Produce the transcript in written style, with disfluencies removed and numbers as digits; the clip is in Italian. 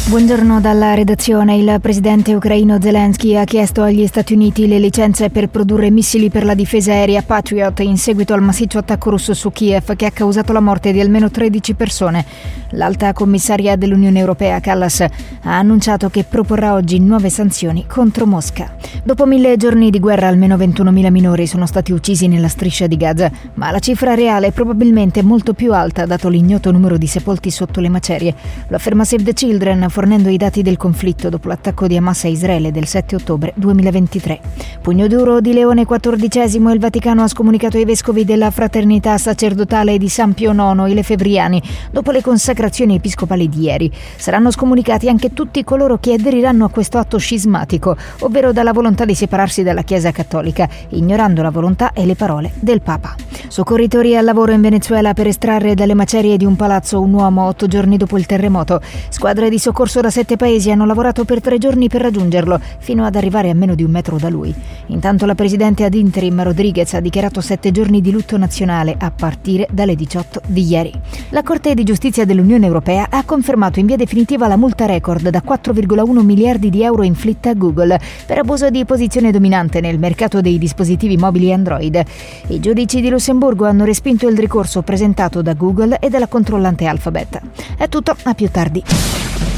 Buongiorno dalla redazione. Il presidente ucraino Zelensky ha chiesto agli Stati Uniti le licenze per produrre missili per la difesa aerea Patriot in seguito al massiccio attacco russo su Kiev che ha causato la morte di almeno 13 persone. L'alta commissaria dell'Unione Europea, Kallas, ha annunciato che proporrà oggi nuove sanzioni contro Mosca. Dopo 1000 giorni di guerra, almeno 21.000 minori sono stati uccisi nella striscia di Gaza, ma la cifra reale è probabilmente molto più alta dato l'ignoto numero di sepolti sotto le macerie. Lo afferma Save the Children, fornendo i dati del conflitto dopo l'attacco di Hamas a Israele del 7 ottobre 2023. Pugno duro di Leone XIV, il Vaticano ha scomunicato ai vescovi della Fraternità Sacerdotale di San Pio IX, i lefebvriani, dopo le consacrazioni episcopali di ieri. Saranno scomunicati anche tutti coloro che aderiranno a questo atto scismatico, ovvero dalla volontà di separarsi dalla Chiesa Cattolica, ignorando la volontà e le parole del Papa. Soccorritori al lavoro in Venezuela per estrarre dalle macerie di un palazzo un uomo 8 giorni dopo il terremoto. Squadre di soccorso da 7 paesi hanno lavorato per 3 giorni per raggiungerlo, fino ad arrivare a meno di 1 metro da lui. Intanto la presidente ad interim Rodriguez ha dichiarato 7 giorni di lutto nazionale a partire dalle 18 di ieri. La Corte di Giustizia dell'Unione Europea ha confermato in via definitiva la multa record da 4,1 miliardi di euro inflitta a Google per abuso di posizione dominante nel mercato dei dispositivi mobili Android. I giudici di Lussemburgo hanno respinto il ricorso presentato da Google e dalla controllante Alphabet. È tutto, a più tardi.